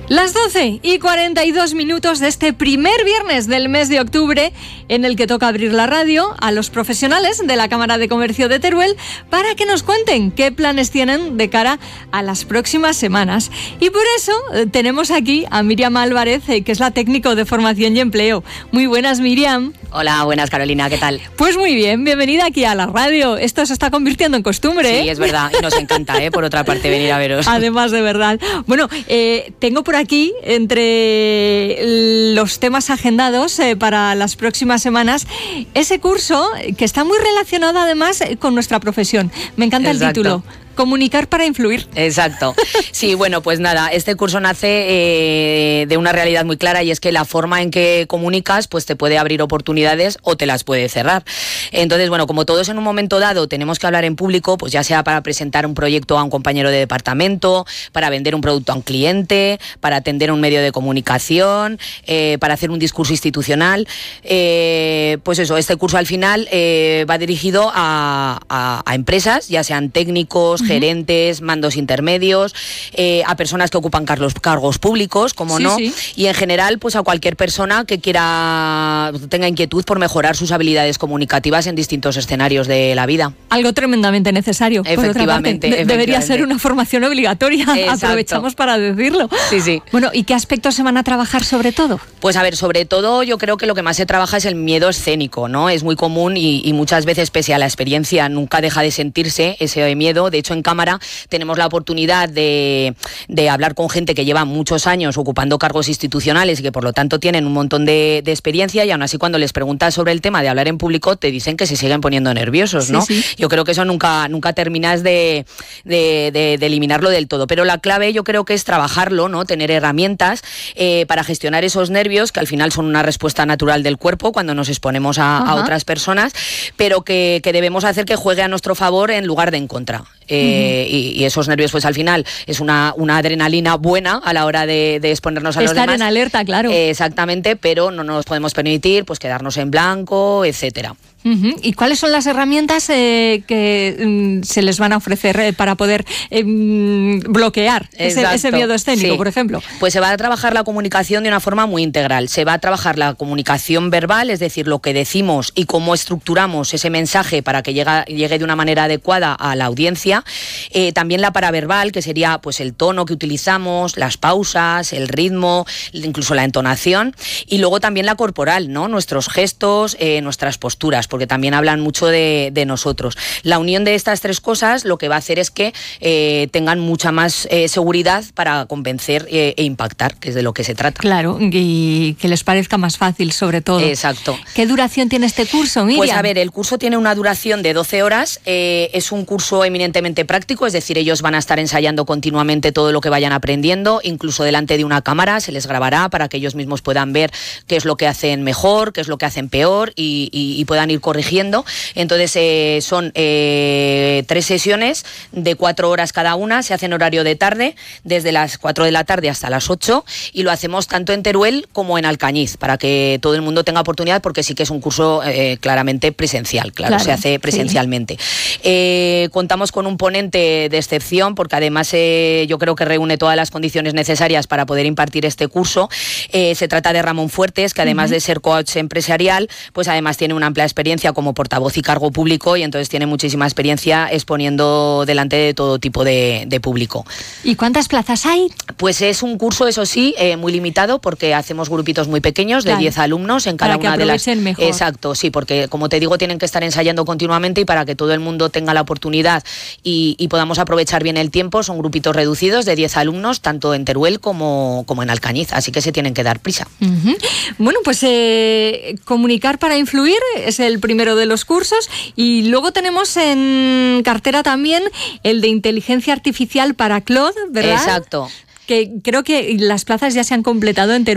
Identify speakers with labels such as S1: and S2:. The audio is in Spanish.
S1: Las 12:42 de este primer viernes del mes de octubre, en el que toca abrir la radio a los profesionales de la Cámara de Comercio de Teruel para que nos cuenten qué planes tienen de cara a las próximas semanas. Y por eso tenemos aquí a Miriam Álvarez, que es la técnico de formación y empleo. Muy buenas, Miriam.
S2: Hola, buenas, Carolina, ¿qué tal?
S1: Pues muy bien, bienvenida aquí a la radio. Esto se está convirtiendo en costumbre,
S2: Sí, es verdad, y nos encanta, por otra parte, venir a veros.
S1: Además, de verdad. Bueno, tengo por aquí, entre los temas agendados para las próximas semanas, ese curso que está muy relacionado además con nuestra profesión. Me encanta. Exacto. El título. Comunicar para influir.
S2: Exacto. Sí, bueno, pues nada, este curso nace de una realidad muy clara, y es que la forma en que comunicas pues te puede abrir oportunidades o te las puede cerrar. Entonces, bueno, como todos en un momento dado tenemos que hablar en público, pues ya sea para presentar un proyecto a un compañero de departamento, para vender un producto a un cliente, para atender un medio de comunicación, para hacer un discurso institucional, pues eso, este curso al final va dirigido a empresas, ya sean técnicos, gerentes, mandos intermedios, a personas que ocupan cargos públicos, como no, y en general pues a cualquier persona que tenga inquietud por mejorar sus habilidades comunicativas en distintos escenarios de la vida.
S1: Algo tremendamente necesario.
S2: Efectivamente.
S1: Debería ser una formación obligatoria. Exacto. Aprovechamos para decirlo.
S2: Sí.
S1: Bueno, ¿y qué aspectos se van a trabajar sobre todo?
S2: Pues a ver, sobre todo yo creo que lo que más se trabaja es el miedo escénico, ¿no? Es muy común y muchas veces, pese a la experiencia, nunca deja de sentirse ese miedo. De hecho, en Cámara tenemos la oportunidad de hablar con gente que lleva muchos años ocupando cargos institucionales y que por lo tanto tienen un montón de experiencia, y aún así cuando les preguntas sobre el tema de hablar en público te dicen que se siguen poniendo nerviosos, ¿no? Sí. Yo creo que eso nunca terminas de eliminarlo del todo, pero la clave yo creo que es trabajarlo, ¿no? Tener herramientas para gestionar esos nervios, que al final son una respuesta natural del cuerpo cuando nos exponemos a otras personas, pero que debemos hacer que juegue a nuestro favor en lugar de en contra. Y esos nervios, pues al final es una adrenalina buena a la hora de exponernos a los demás.
S1: Estar en alerta, claro.
S2: Exactamente, pero no nos podemos permitir pues quedarnos en blanco, etcétera.
S1: ¿Y cuáles son las herramientas que se les van a ofrecer para poder bloquear ese miedo escénico, por ejemplo?
S2: Pues se va a trabajar la comunicación de una forma muy integral. Se va a trabajar la comunicación verbal, es decir, lo que decimos y cómo estructuramos ese mensaje para que llegue de una manera adecuada a la audiencia. También la paraverbal, que sería pues el tono que utilizamos, las pausas, el ritmo, incluso la entonación. Y luego también la corporal, ¿no? Nuestros gestos, nuestras posturas, porque también hablan mucho de nosotros. La unión de estas tres cosas lo que va a hacer es que tengan mucha más seguridad para convencer e impactar, que es de lo que se trata.
S1: Claro, y que les parezca más fácil, sobre todo.
S2: Exacto.
S1: ¿Qué duración tiene este curso, Miriam?
S2: Pues a ver, el curso tiene una duración de 12 horas, es un curso eminentemente práctico, es decir, ellos van a estar ensayando continuamente todo lo que vayan aprendiendo, incluso delante de una cámara, se les grabará para que ellos mismos puedan ver qué es lo que hacen mejor, qué es lo que hacen peor, y puedan ir corrigiendo. Entonces son 3 sesiones de 4 horas cada una, se hace en horario de tarde, desde las 4 de la tarde hasta las 8, y lo hacemos tanto en Teruel como en Alcañiz, para que todo el mundo tenga oportunidad, porque sí que es un curso claramente presencial, claro, se hace presencialmente. Sí. Contamos con un ponente de excepción, porque además yo creo que reúne todas las condiciones necesarias para poder impartir este curso. Se trata de Ramón Fuertes, que además de ser coach empresarial, pues además tiene una amplia experiencia como portavoz y cargo público, y entonces tiene muchísima experiencia exponiendo delante de todo tipo de público.
S1: ¿Y cuántas plazas hay?
S2: Pues es un curso, eso sí, muy limitado, porque hacemos grupitos muy pequeños de 10 alumnos en cada una de las...
S1: Mejor.
S2: Exacto, sí, porque como te digo, tienen que estar ensayando continuamente, y para que todo el mundo tenga la oportunidad y podamos aprovechar bien el tiempo, son grupitos reducidos de 10 alumnos, tanto en Teruel como en Alcañiz, así que se tienen que dar prisa.
S1: Bueno, pues comunicar para influir es el primero de los cursos, y luego tenemos en cartera también el de inteligencia artificial para Claude, ¿verdad?
S2: Exacto.
S1: Que creo que las plazas ya se han completado en Teruel.